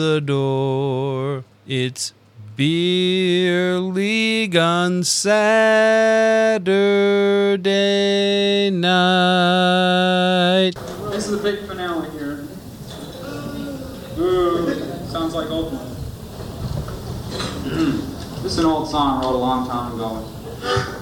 the door. It's Beer League on Saturday night. This is the big finale here. Ooh, sounds like old one. This is an old song I wrote a long time ago.